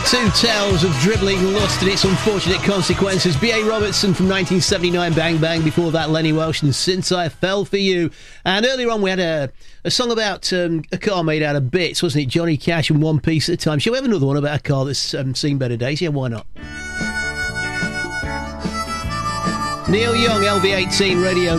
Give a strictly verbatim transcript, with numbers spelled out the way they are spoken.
Two tales of dribbling lust and its unfortunate consequences. B A Robertson from nineteen seventy-nine, Bang Bang. Before that, Lenny Welsh and Since I Fell For You. And earlier on, we had a, a song about um, a car made out of bits, wasn't it? Johnny Cash and One Piece at a Time. Shall we have another one about a car that's um, seen better days? Yeah, why not? Neil Young, L V eighteen Radio